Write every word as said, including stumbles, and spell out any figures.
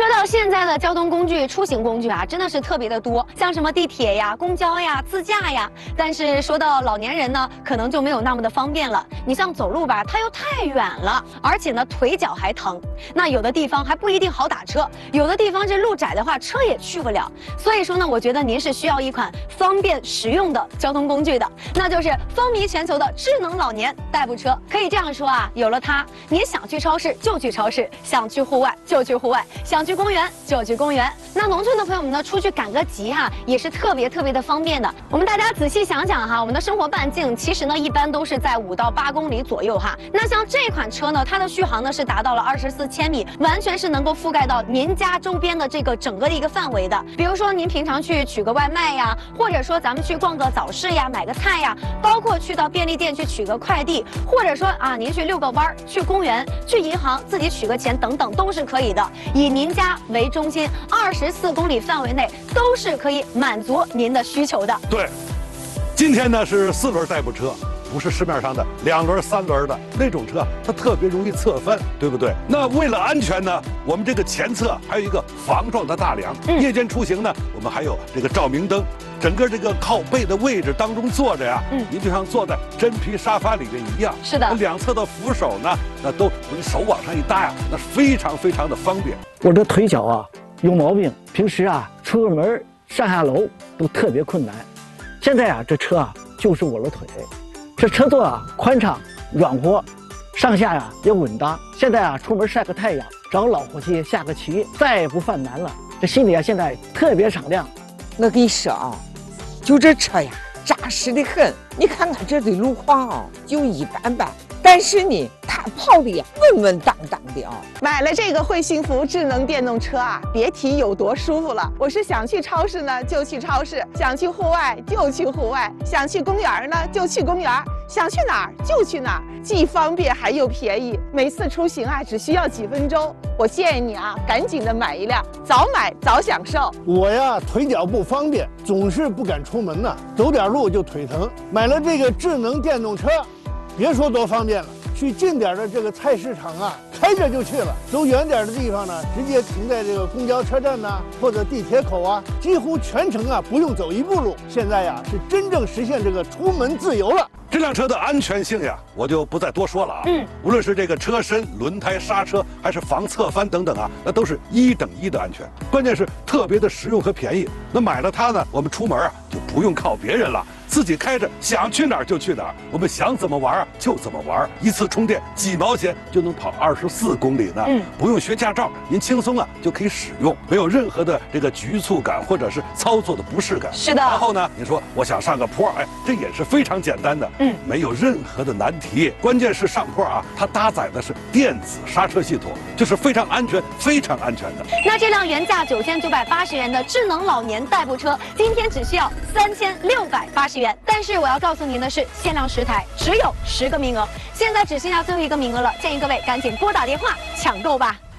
说到现在的交通工具、出行工具啊，真的是特别的多，像什么地铁呀、公交呀、自驾呀。但是说到老年人呢，可能就没有那么的方便了。你像走路吧，它又太远了，而且呢腿脚还疼。那有的地方还不一定好打车，有的地方这路窄的话，车也去不了。所以说呢，我觉得您是需要一款方便实用的交通工具的，那就是风靡全球的智能老年代步车。可以这样说啊，有了它，您想去超市就去超市，想去户外就去户外，想去公园就去公园。那农村的朋友们呢，出去赶个集哈，也是特别特别的方便的。我们大家仔细想想哈，我们的生活半径其实呢，一般都是在五到八公里左右哈。那像这款车呢，它的续航呢是达到了二十四千米，完全是能够覆盖到您家周边的这个整个的一个范围的。比如说您平常去取个外卖呀，或者说咱们去逛个早市呀，买个菜呀，包括去到便利店去取个快递，或者说啊，您去遛个弯儿，去公园，去银行自己取个钱等等，都是可以的。以您家为中心，二十四公里范围内都是可以满足您的需求的。 对，今天呢是四轮代步车。不是市面上的两轮、三轮的那种车，它特别容易侧翻，对不对？那为了安全呢，我们这个前侧还有一个防撞的大梁。嗯、夜间出行呢，我们还有这个照明灯。整个这个靠背的位置当中坐着呀，嗯，您就像坐在真皮沙发里面一样。 是的， 两侧的扶手呢，那都你手往上一搭呀，那非常非常的方便。 我这腿脚啊有毛病，平时啊出个门上下楼都特别困难。现在啊，这车啊就是我的腿。这车座啊宽敞软和，上下呀、啊、也稳当。现在啊出门晒个太阳，找老伙计下个棋，再也不犯难了。这心里啊现在特别敞亮。 我跟你说啊，就这车呀扎实的很。你看看这的路况啊就一般般，但是呢它跑的呀稳稳当当的啊。 买了这个会幸福智能电动车啊，别提有多舒服了。我是想去超市呢就去超市，想去户外就去户外，想去公园呢就去公园，想去哪儿就去哪儿，既方便还又便宜。每次出行啊只需要几分钟。我建议你啊赶紧的买一辆，早买早享受。 我呀腿脚不方便，总是不敢出门呢，走点路就腿疼。买了这个智能电动车，别说多方便了。去近点的这个菜市场啊，开着就去了；走远点的地方呢，直接停在这个公交车站呐，或者地铁口啊，几乎全程啊不用走一步路。现在呀，是真正实现这个出门自由了。 这辆车的安全性呀，我就不再多说了啊。嗯，无论是这个车身、轮胎、刹车，还是防侧翻等等啊，那都是一等一的安全。关键是特别的实用和便宜。那买了它呢，我们出门啊就不用靠别人了。自己开着，想去哪儿就去哪儿，我们想怎么玩啊就怎么玩，一次充电几毛钱就能跑二十四公里呢。嗯，不用学驾照，您轻松啊就可以使用，没有任何的这个局促感或者是操作的不适感。 是的。 然后呢，你说我想上个坡，哎，这也是非常简单的，嗯，没有任何的难题。关键是上坡啊，它搭载的是电子刹车系统，就是非常安全、非常安全的。 那这辆原价九千九百八十元的智能老年代步车，今天只需要三千六百八十元。但是我要告诉您的是，限量十台，只有十个名额，现在只剩下最后一个名额了，建议各位赶紧拨打电话抢购吧。